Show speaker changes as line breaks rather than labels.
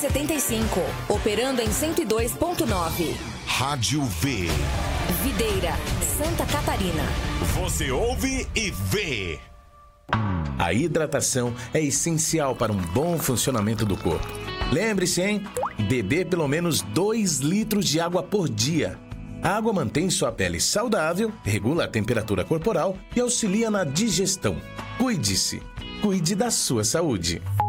275. Operando em 102.9.
Rádio V.
Videira, Santa Catarina.
Você ouve e vê.
A hidratação é essencial para um bom funcionamento do corpo. Lembre-se, hein? Beber pelo menos 2 litros de água por dia. A água mantém sua pele saudável, regula a temperatura corporal e auxilia na digestão. Cuide-se. Cuide da sua saúde.